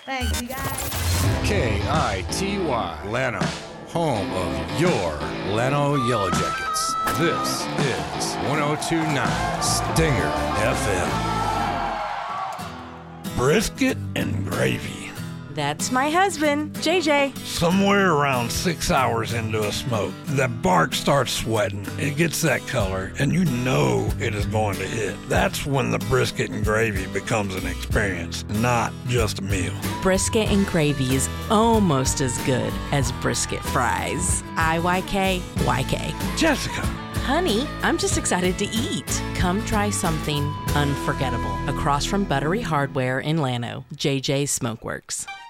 Thanks, you guys. KITY, Lano, home of your Lano Yellow Jackets. This is 102.9 Stinger FM. Brisket and gravy. That's my husband, JJ. Somewhere around 6 hours into a smoke, the bark starts sweating. It gets that color, and you know it is going to hit. That's when the brisket and gravy becomes an experience, not just a meal. Brisket and gravy is almost as good as brisket fries. IYK. Jessica. Honey, I'm just excited to eat. Come try something unforgettable. Across from Buttery Hardware in Llano, JJ's Smokeworks.